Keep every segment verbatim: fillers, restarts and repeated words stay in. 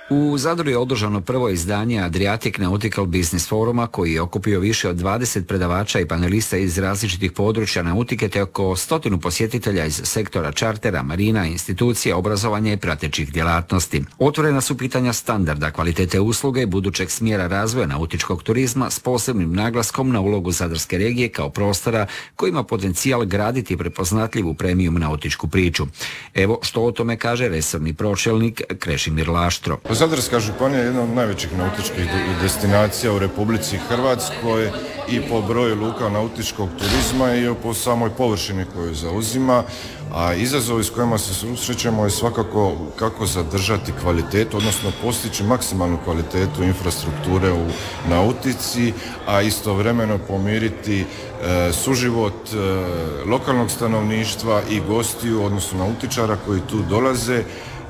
U Zadru je održano prvo izdanje Adriatic Nautical Business Foruma koji je okupio više od dvadeset predavača i panelista iz različitih područja nautike te oko stotinu posjetitelja iz sektora čartera, marina, institucija, obrazovanja i pratećih djelatnosti. Otvorena su pitanja standarda, kvalitete usluge i budućeg smjera razvoja nautičkog turizma s posebnim naglaskom na ulogu Zadarske regije kao prostora koji ima potencijal graditi prepoznatljivu premium nautičku priču. Evo što o tome kaže resorni pročelnik Krešimir Laštro. Zadarska županija je jedna od najvećih nautičkih destinacija u Republici Hrvatskoj i po broju luka nautičkog turizma i po samoj površini koju zauzima, a izazovi s kojima se susrećemo je svakako kako zadržati kvalitetu, odnosno postići maksimalnu kvalitetu infrastrukture u nautici, a istovremeno pomiriti e, suživot e, lokalnog stanovništva i gostiju, odnosno nautičara koji tu dolaze,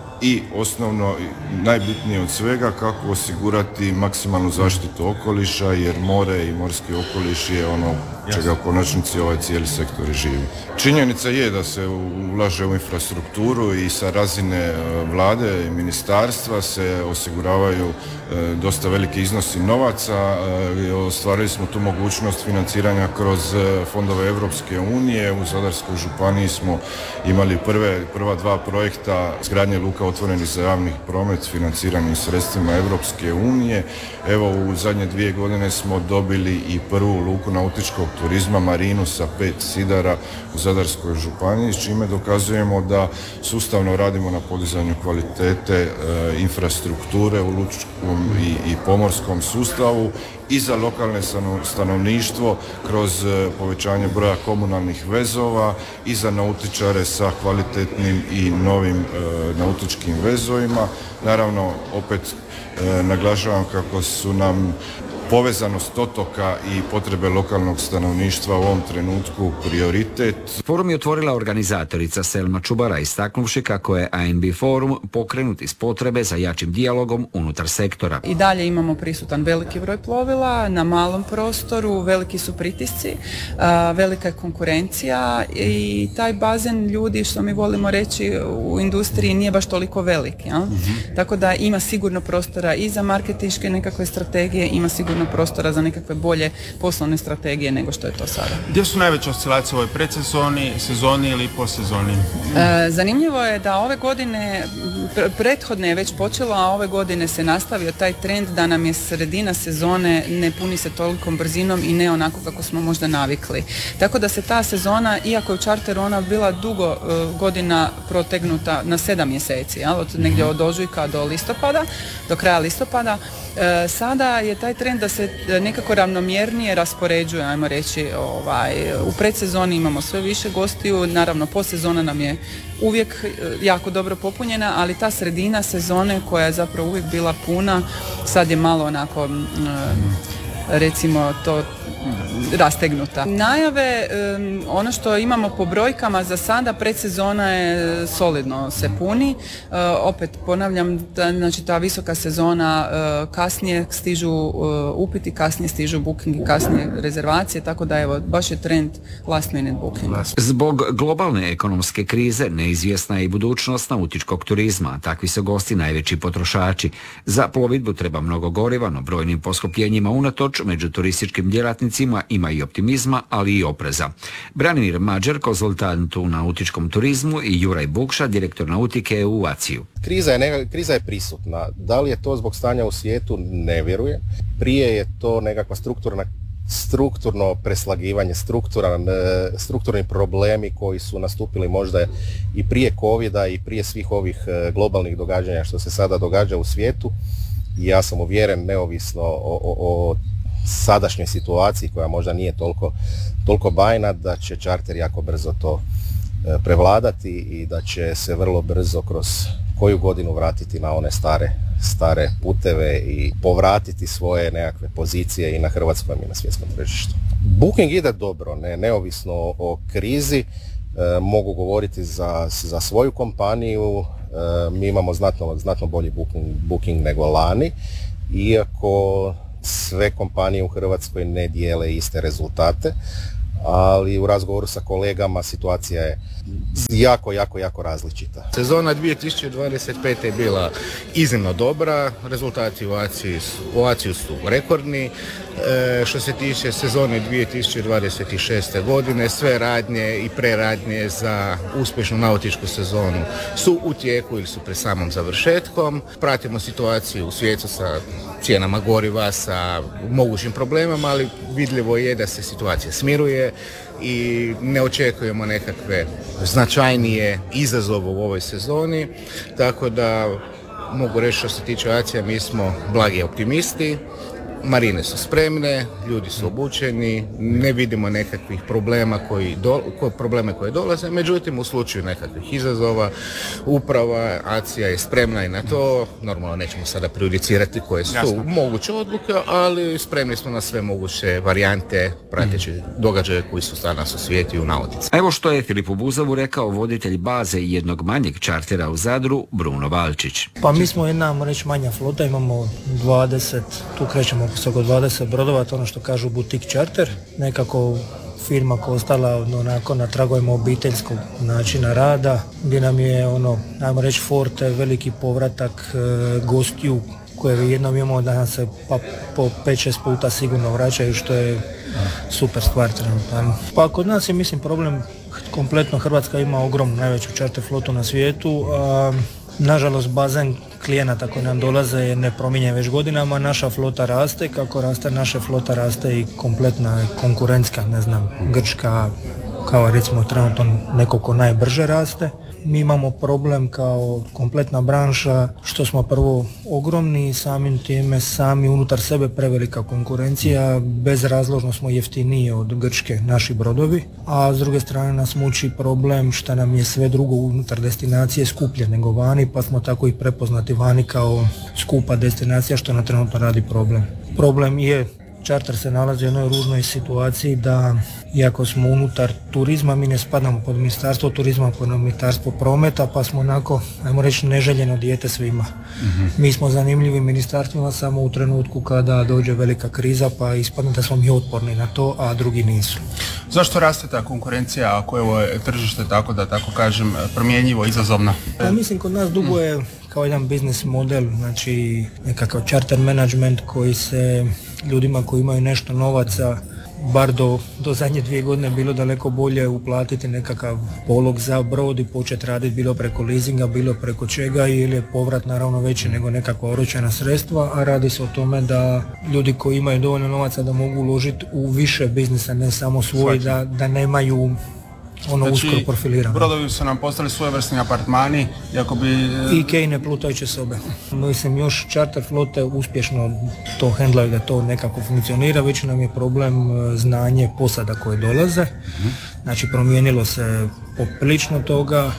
i osnovno, najbitnije od svega, kako osigurati maksimalnu zaštitu okoliša, jer more i morski okoliš je ono čega u konačnici ovaj cijeli sektor živi. Činjenica je da se ulaže u infrastrukturu i sa razine vlade i ministarstva se osiguravaju dosta veliki iznosi novaca. Ostvarili smo tu mogućnost financiranja kroz fondove Europske unije. U Zadarskoj županiji smo imali prve, prva dva projekta izgradnje luka otvorenih za javni promet financiranim sredstvima Europske unije. Evo, u zadnje dvije godine smo dobili i prvu luku nautičkog turizma, marinu sa pet sidara u Zadarskoj županiji, s čime dokazujemo da sustavno radimo na podizanju kvalitete e, infrastrukture u lučkom i, i pomorskom sustavu i za lokalne stanovništvo kroz povećanje broja komunalnih vezova i za nautičare sa kvalitetnim i novim e, nautičkim vezovima. Naravno, opet e, naglašavam kako su nam povezanost otoka i potrebe lokalnog stanovništva u ovom trenutku prioritet. Forum je otvorila organizatorica Selma Čubara, istaknuvši kako je A N B forum pokrenut iz potrebe za jačim dijalogom unutar sektora. I dalje imamo prisutan veliki broj plovila na malom prostoru, veliki su pritisci, velika je konkurencija i taj bazen ljudi, što mi volimo reći u industriji, nije baš toliko velik. Ja? Mm-hmm. Tako da ima sigurno prostora i za marketinške nekakve strategije, ima sigurno prostora za nekakve bolje poslovne strategije nego što je to sada. Gdje su najveće oscilacije u ovoj predsezoni, sezoni ili posezoni? E, zanimljivo je da ove godine, pr- prethodne je već počelo, a ove godine se nastavio taj trend da nam je sredina sezone ne puni se tolikom brzinom i ne onako kako smo možda navikli. Tako da se ta sezona, iako je u čarteru ona bila dugo uh, godina protegnuta na sedam mjeseci, ja, od negdje od ožujka do listopada, do kraja listopada, e, sada je taj trend da se nekako ravnomjernije raspoređuje, ajmo reći, ovaj, u predsezoni imamo sve više gostiju, naravno posezona nam je uvijek jako dobro popunjena, ali ta sredina sezone koja je zapravo uvijek bila puna, sad je malo onako, recimo to, rastegnuta. Najave, um, ono što imamo po brojkama za sada, predsezona je solidno se puni. Uh, opet ponavljam, da, znači ta visoka sezona, uh, kasnije stižu uh, upiti, kasnije stižu booking i kasnije rezervacije, tako da evo, baš je trend last minute booking. Zbog globalne ekonomske krize neizvjesna je i budućnost nautičkog turizma. Takvi su gosti najveći potrošači. Za plovidbu treba mnogo goriva, no brojnim poskupljenjima unatoč među turističkim djelatnicima ima i optimizma, ali i opreza. Branimir Mađer, konzultant u nautičkom turizmu, i Juraj Bukša, direktor nautike u ACI-u. Kriza je, ne, kriza je prisutna. Da li je to zbog stanja u svijetu? Ne vjerujem. Prije je to nekakva strukturna strukturno preslagivanje, strukturan, strukturni problemi koji su nastupili možda i prije covida i prije svih ovih globalnih događanja što se sada događa u svijetu. I ja sam uvjeren, neovisno o, o, o sadašnjoj situaciji koja možda nije toliko, toliko bajna, da će čarter jako brzo to e, prevladati i da će se vrlo brzo kroz koju godinu vratiti na one stare, stare puteve i povratiti svoje nekakve pozicije i na hrvatskom i na svjetskom tržištu. Booking ide dobro, ne, neovisno o, o krizi. E, mogu govoriti za, za svoju kompaniju. E, mi imamo znatno, znatno bolji booking, booking nego lani, iako sve kompanije u Hrvatskoj ne dijele iste rezultate, ali u razgovoru sa kolegama situacija je jako, jako, jako različita. Sezona dvije tisuće dvadeset pete je bila iznimno dobra, rezultati u Aciji su, u Aciji su rekordni. E, što se tiče sezone dvije tisuće dvadeset šeste. godine, sve radnje i preradnje za uspješnu nautičku sezonu su u tijeku ili su pred samom završetkom. Pratimo situaciju u svijetu sa cijenama goriva, sa mogućim problemama, ali vidljivo je da se situacija smiruje i ne očekujemo nekakve značajnije izazove u ovoj sezoni, tako da mogu reći što se tiče Acija, mi smo blagi optimisti. Marine su spremne, ljudi su obučeni, ne vidimo nekakvih problema koji do, probleme koje dolaze, međutim u slučaju nekakvih izazova uprava Acija je spremna i na to. Normalno nećemo sada prejudicirati koje su Jasno. moguće odluke, ali spremni smo na sve moguće varijante prateći mm. događaje koji su danas u svijetu i u nautici. Evo što je Filipu Buzavu rekao voditelj baze jednog manjeg čartera u Zadru, Bruno Valčić. Pa mi smo jedna, reći, manja flota, imamo dvadeset, tu krećemo oko dvadeset brodova, to ono što kažu butik čarter, nekako firma koja je ostala onako na tragovima obiteljskog načina rada, gdje nam je ono, ajmo reći, forte, veliki povratak e, gostiju koje jednom imamo da nam se pa, po pet šest puta sigurno vraćaju, što je super stvar trenutno. Pa kod nas je, mislim, problem, kompletno Hrvatska ima ogromnu, najveću čarter flotu na svijetu, a nažalost bazen klijenata koji nam dolaze je nepromijenjen već godinama, naša flota raste, kako raste naša flota raste i kompletna konkurentska, ne znam, Grčka, kao recimo trenutno neko ko najbrže raste. Mi imamo problem kao kompletna branša što smo prvo ogromni, samim time sami unutar sebe prevelika konkurencija, bezrazložno smo jeftiniji od Grčke naši brodovi, a s druge strane nas muči problem što nam je sve drugo unutar destinacije skuplje nego vani, pa smo tako i prepoznati vani kao skupa destinacija, što nam trenutno radi problem. Problem je, čarter se nalazi u jednoj ružnoj situaciji da, iako smo unutar turizma, mi ne spadamo pod ministarstvo turizma, pod ministarstvo prometa, pa smo onako, ajmo reći, neželjeno dijete svima. Mm-hmm. Mi smo zanimljivi ministarstvima samo u trenutku kada dođe velika kriza, pa ispadne da smo mi otporni na to, a drugi nisu. Zašto raste ta konkurencija ako evo je tržište tako da tako kažem promjenjivo, izazovno? Pa mislim, kod nas dugo je kao jedan biznis model, znači nekakav charter management koji se ljudima koji imaju nešto novaca, bar do, do zadnje dvije godine bilo daleko bolje uplatiti nekakav polog za brod i početi raditi bilo preko leasinga, bilo preko čega, ili je povrat naravno veći nego nekakva oročena sredstva, a radi se o tome da ljudi koji imaju dovoljno novaca da mogu uložiti u više biznisa, ne samo svoj, da, da nemaju ono znači, uskoro profilirano. Brodovi su nam postali svojevrsni apartmani, jako bi... I kejne plutajuće sobe. Mislim, još charter flote uspješno to hendlaju da to nekako funkcionira, već nam je problem znanje posada koje dolaze. Mm-hmm. Znači, promijenilo se poprilično toga.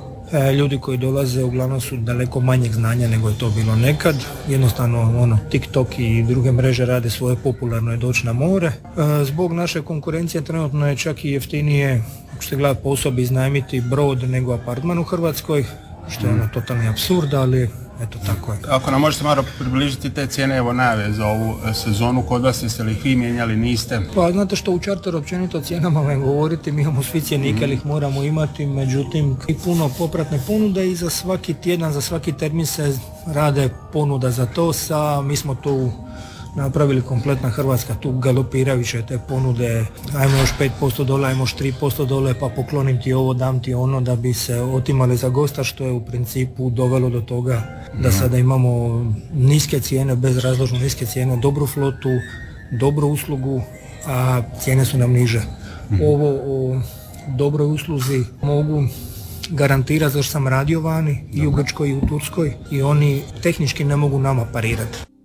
E, ljudi koji dolaze uglavnom su daleko manjeg znanja nego je to bilo nekad. Jednostavno, ono, TikTok i druge mreže rade svoje, popularno je doći na more. E, zbog naše konkurencije trenutno je čak i jeftinije, ako ste gledati po osobi, iznajmiti brod nego apartman u Hrvatskoj, što je ono totalni apsurd, ali eto tako je. Ako nam možete malo približiti te cijene, evo najave za ovu sezonu, kod vas jeste li ih vi mijenjali, niste? Pa znate što, u čarteru općenito cijenama vam govoriti, mi imamo svi cjenike, ali ih moramo imati, međutim i puno popratne ponude i za svaki tjedan, za svaki termin se rade ponuda za to, sa, mi smo tu napravili kompletna Hrvatska, tu galopirajuće te ponude, ajmo još pet posto dole, ajmo još tri posto dole, pa poklonim ti ovo, dam ti ono, da bi se otimali za gosta, što je u principu dovelo do toga da sada imamo niske cijene, bezrazložno niske cijene, dobru flotu, dobru uslugu, a cijene su nam niže. Ovo o dobroj usluzi mogu garantirati, zašto sam radio vani i u Grčkoj i u Turskoj, i oni tehnički ne mogu nama parirati.